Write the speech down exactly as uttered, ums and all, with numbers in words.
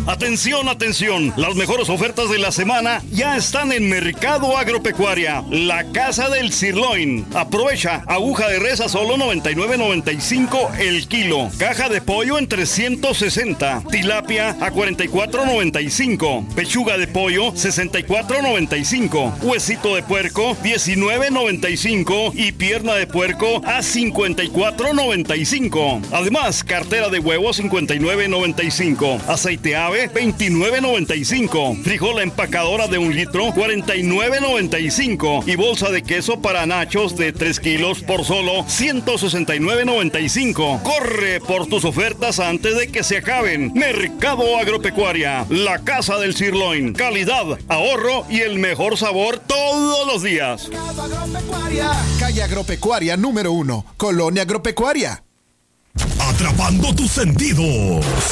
Atención, atención, las mejores ofertas de la semana ya están en Mercado Agropecuaria, la casa del sirloin. Aprovecha, aguja de res a solo noventa y nueve noventa y cinco el kilo, caja de pollo en trescientos sesenta, tilapia a cuarenta y cuatro noventa y cinco, pechuga de pollo sesenta y cuatro noventa y cinco, huesito de puerco diecinueve noventa y cinco y pierna de puerco a cincuenta y cuatro noventa y cinco. Además, cartera de huevo cincuenta y nueve noventa y cinco, aceite ave veintinueve noventa y cinco, frijol empacadora de un litro cuarenta y nueve noventa y cinco y bolsa de queso para nachos de tres kilos por solo ciento sesenta y nueve noventa y cinco. Corre por tus ofertas antes de que se acaben. Mercado Agropecuaria, la casa del sirloin. Calidad, ahorro y el mejor sabor todos los días. Calle Agropecuaria número uno, Colonia Agropecuaria. Atrapando tus sentidos.